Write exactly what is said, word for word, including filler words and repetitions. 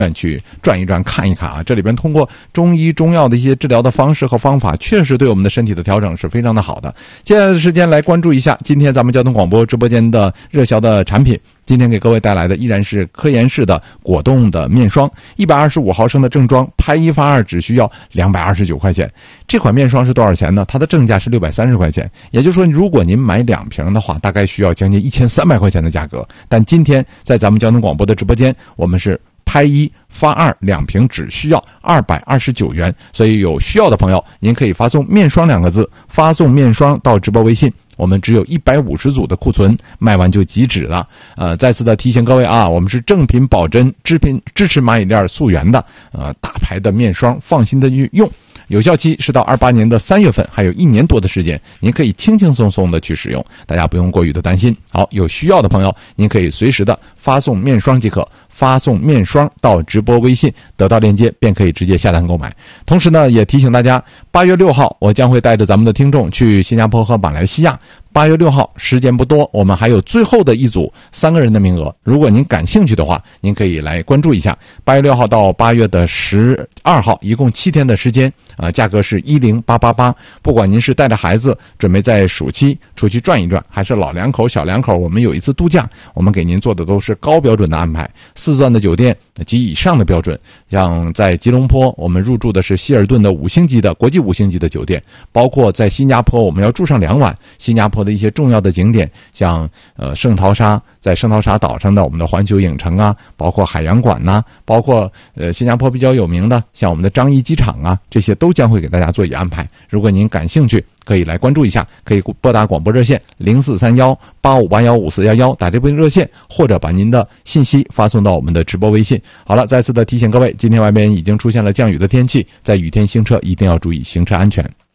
去转一转看一看啊，这里边通过中医中药的一些治疗的方式和方法，确实对我们的身体的调整是非常的好的。接下来的时间来关注一下今天咱们交通广播直播间的热销的产品。今天给各位带来的依然是科颜氏的果冻的面霜，一百二十五毫升的正装，拍一发二只需要两百二十九块钱。这款面霜是多少钱呢？它的正价是六百三十块钱，也就是说如果您买两瓶的话，大概需要将近一千三百块钱的价格。但今天在咱们交通广播的直播间，我们是拍一发二，两瓶只需要二百二十九元，所以有需要的朋友，您可以发送面霜两个字，发送面霜到直播微信，我们只有一百五十组的库存，卖完就即止了。呃，再次的提醒各位啊，我们是正品保真，支品支持蚂蚁链溯源的，呃，大牌的面霜，放心的用。有效期是到二八年的三月份，还有一年多的时间，您可以轻轻松松的去使用，大家不用过于的担心。好，有需要的朋友，您可以随时的发送面霜即可，发送面霜到直播微信，得到链接便可以直接下单购买。同时呢，也提醒大家，八月六号我将会带着咱们的听众去新加坡和马来西亚。八月六号时间不多，我们还有最后的一组三个人的名额，如果您感兴趣的话，您可以来关注一下。八月六号到八月的十二号，一共七天的时间，啊、呃，价格是一零八八八。不管您是带着孩子准备在暑期出去转一转，还是老两口小两口，我们有一次度假，我们给您做的都是高标准的安排，四钻的酒店及以上的标准。像在吉隆坡，我们入住的是希尔顿的五星级的国际五星级的酒店，包括在新加坡，我们要住上两晚，新加坡的一些重要的景点，像呃圣淘沙，在圣淘沙岛上的我们的环球影城啊，包括海洋馆呐、啊，包括呃新加坡比较有名的像我们的樟宜机场啊，这些都将会给大家做一安排。如果您感兴趣，可以来关注一下，可以拨打广播热线零四三幺八五八幺五四一一，打这部热线，或者把您的信息发送到我们的直播微信。好了，再次的提醒各位，今天外面已经出现了降雨的天气，在雨天行车一定要注意行车安全。